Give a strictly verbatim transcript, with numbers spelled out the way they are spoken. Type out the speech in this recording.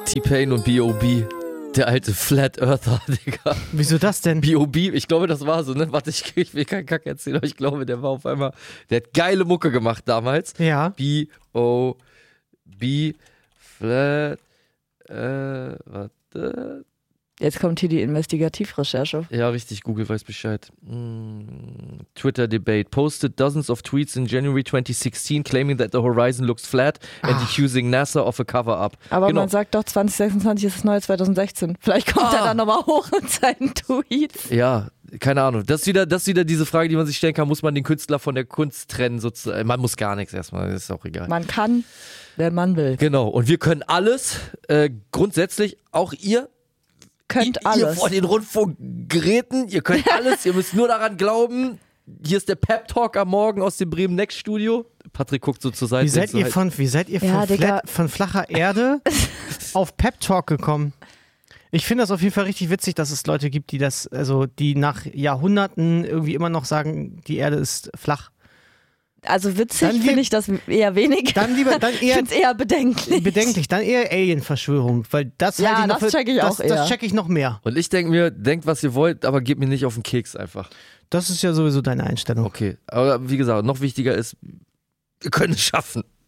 T-Pain und B O B. Der alte Flat Earther, Digga. Wieso das denn? B O B, ich glaube, das war so, ne? Warte, ich, ich will keinen Kack erzählen, aber ich glaube, der war auf einmal, der hat geile Mucke gemacht damals. Ja. B O B, Flat, äh, warte. Jetzt kommt hier die Investigativrecherche. Ja, richtig, Google weiß Bescheid. Mm, Twitter Debate. Posted dozens of tweets in January twenty sixteen claiming that the horizon looks flat and Ach. accusing NASA of a cover-up. Aber genau. man sagt doch, zwanzig sechsundzwanzig ist das neue zwanzig sechzehn. Vielleicht kommt Ah. er dann nochmal hoch in seinen Tweets. Ja, keine Ahnung. Das ist, wieder, das ist wieder diese Frage, die man sich stellen kann. Muss man den Künstler von der Kunst trennen? Sozusagen? Man muss gar nichts erstmal, das ist auch egal. Man kann, wenn man will. Genau, und wir können alles, äh, grundsätzlich, auch ihr, Könnt ihr, alles. ihr vor den Rundfunkgeräten, ihr könnt alles, ihr müsst nur daran glauben. Hier ist der Pep-Talk am Morgen aus dem Bremen Next Studio. Patrick guckt so zur Seite. Wie seid so ihr halt- von, wie seid ihr Ja, von, Digga. flat, von flacher Erde auf Pep Talk gekommen? Ich finde das auf jeden Fall richtig witzig, dass es Leute gibt, die das, also die nach Jahrhunderten irgendwie immer noch sagen, die Erde ist flach. Also Dann witzig wir- finde ich das eher weniger. Dann lieber, dann Ich eher finde es eher bedenklich. bedenklich, dann eher Alien-Verschwörung, weil das Ja, halte ich noch das für, check ich auch das, eher. das check ich noch mehr. Und ich denke mir, denkt, was ihr wollt, aber gebt mir nicht auf den Keks einfach. Das ist ja sowieso deine Einstellung. Okay, aber wie gesagt, noch wichtiger ist, wir können es schaffen.